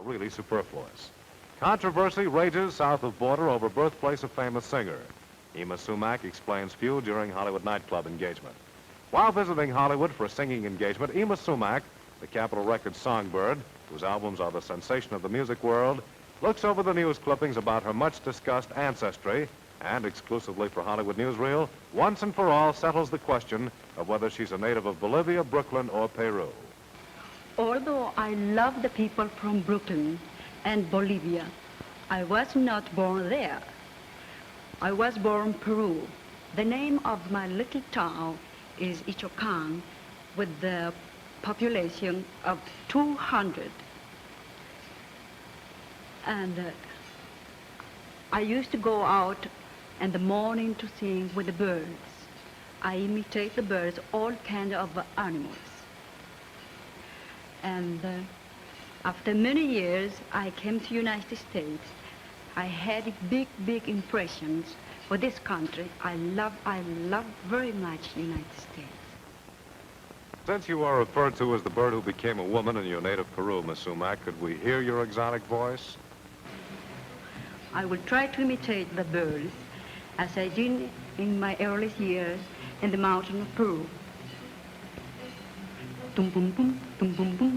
really superfluous. Controversy rages south of border over birthplace of famous singer. Yma Sumac explains feud during Hollywood nightclub engagement. While visiting Hollywood for a singing engagement, Yma Sumac, the Capitol Records songbird, whose albums are the sensation of the music world, looks over the news clippings about her much-discussed ancestry and, exclusively for Hollywood Newsreel, once and for all settles the question of whether she's a native of Bolivia, Brooklyn, or Peru. Although I love the people from Brooklyn and Bolivia, I was not born there. I was born in Peru. The name of my little town is Ichocan, with the population of 200. And I used to go out in the morning to sing with the birds. I imitate the birds, all kinds of animals. And after many years, I came to United States. I had big impressions for this country. I love very much the United States. Since you are referred to as the bird who became a woman in your native Peru, Miss Sumac, could we hear your exotic voice? I will try to imitate the birds as I did in my earliest years in the mountain of Peru. Tum bum bum, tum bum bum.